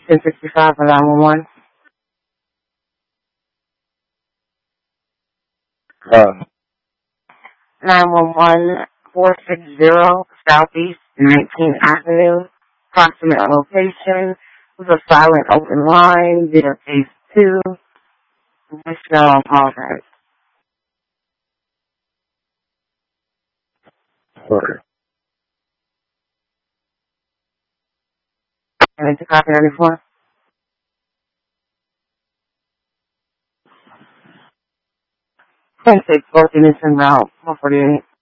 1065 for 911. Uh, 911 460 Southeast 19th Avenue. Approximate location was a silent open line. There case 2. Voicemail on call. sorry. And it's a copy 94. 10-6, both units en route, 148.